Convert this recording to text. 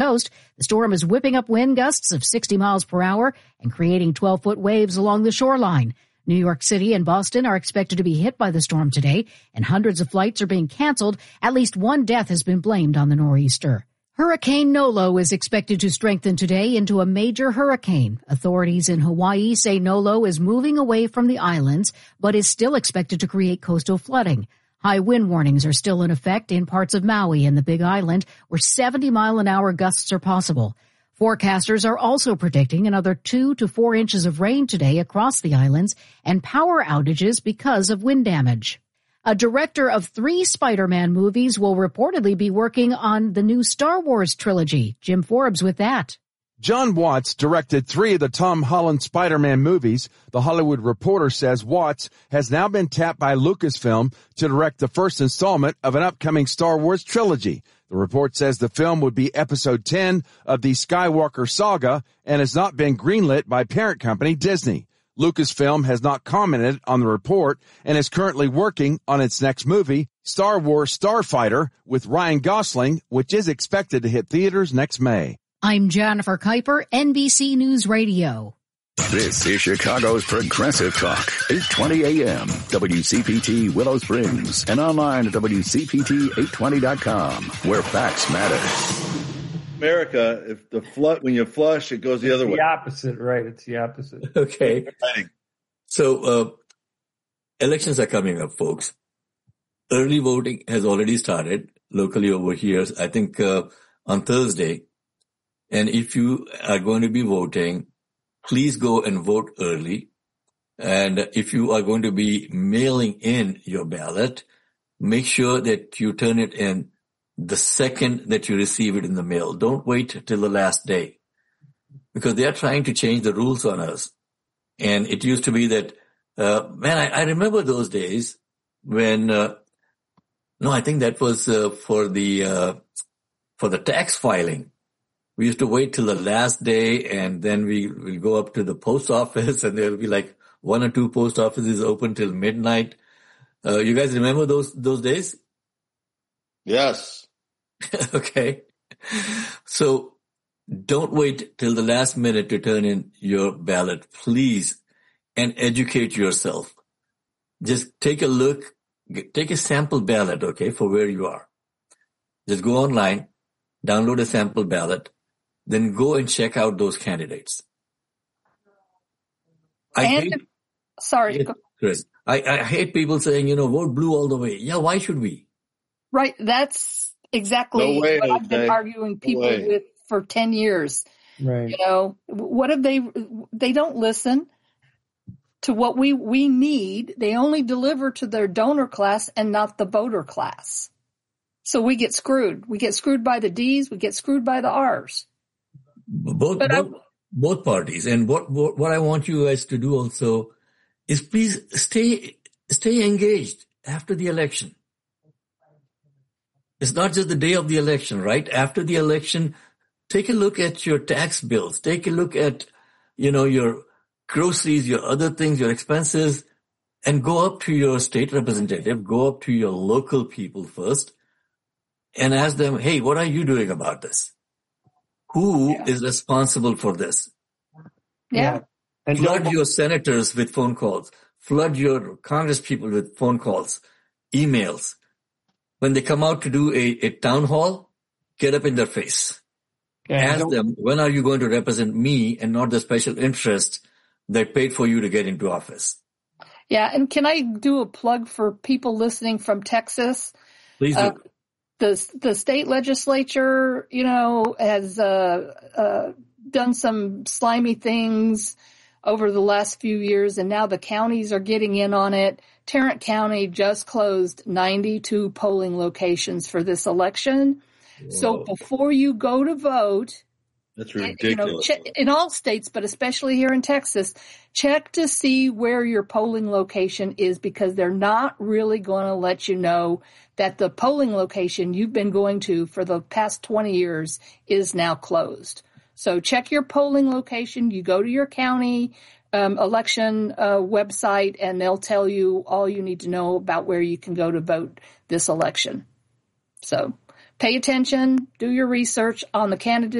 coast. The storm is whipping up wind gusts of 60 miles per hour and creating 12-foot waves along the shoreline. New York City and Boston are expected to be hit by the storm today, and hundreds of flights are being canceled. At least one death has been blamed on the nor'easter. Hurricane Nolo is expected to strengthen today into a major hurricane. Authorities in Hawaii say Nolo is moving away from the islands, but is still expected to create coastal flooding. High wind warnings are still in effect in parts of Maui and the Big Island, where 70-mile-an-hour gusts are possible. Forecasters are also predicting another 2 to 4 inches of rain today across the islands and power outages because of wind damage. A director of 3 Spider-Man movies will reportedly be working on the new Star Wars trilogy. Jim Forbes with that. Jon Watts directed 3 of the Tom Holland Spider-Man movies. The Hollywood Reporter says Watts has now been tapped by Lucasfilm to direct the first installment of an upcoming Star Wars trilogy. The report says the film would be episode 10 of the Skywalker saga and has not been greenlit by parent company Disney. Lucasfilm has not commented on the report and is currently working on its next movie, Star Wars Starfighter, with Ryan Gosling, which is expected to hit theaters next May. I'm Jennifer Kuiper, NBC News Radio. This is Chicago's Progressive Talk, 820 AM, WCPT Willow Springs, and online at WCPT820.com, where facts matter. America, if the when you flush, it goes the other way. The opposite, right? It's the opposite. Okay. So, elections are coming up, folks. Early voting has already started locally over here, I think, on Thursday. And if you are going to be voting, please go and vote early. And if you are going to be mailing in your ballot, make sure that you turn it in the second that you receive it in the mail. Don't wait till the last day, because they are trying to change the rules on us. And it used to be that, I remember those days when, I think that was for the tax filing. We used to wait till the last day, and then we'll go up to the post office, and there'll be like 1 or 2 post offices open till midnight. You guys remember those days? Yes. Okay. So don't wait till the last minute to turn in your ballot, please, and educate yourself. Just take a look, take a sample ballot, okay, for where you are. Just go online, download a sample ballot, then go and check out those candidates. I hate people saying, vote blue all the way. Yeah, why should we? Right. That's exactly what I've been arguing people with for 10 years. Right. What have they don't listen to what we need. They only deliver to their donor class and not the voter class. So we get screwed. We get screwed by the D's. We get screwed by the R's. Both parties. And what I want you guys to do also is please stay engaged after the election. It's not just the day of the election, right? After the election, take a look at your tax bills. Take a look at, your groceries, your other things, your expenses, and go up to your state representative, go up to your local people first and ask them, hey, what are you doing about this? Who is responsible for this? Yeah. And flood your senators with phone calls. Flood your Congress people with phone calls, emails. When they come out to do a town hall, get up in their face. Ask them, when are you going to represent me and not the special interest that paid for you to get into office? Yeah, and can I do a plug for people listening from Texas? Please do. The state legislature, has done some slimy things over the last few years, and now the counties are getting in on it. Tarrant County just closed 92 polling locations for this election. Whoa. So before you go to vote, that's ridiculous. In all states, but especially here in Texas, check to see where your polling location is, because they're not really going to let you know that the polling location you've been going to for the past 20 years is now closed. So check your polling location. You go to your county election website, and they'll tell you all you need to know about where you can go to vote this election. So pay attention, do your research on the candidates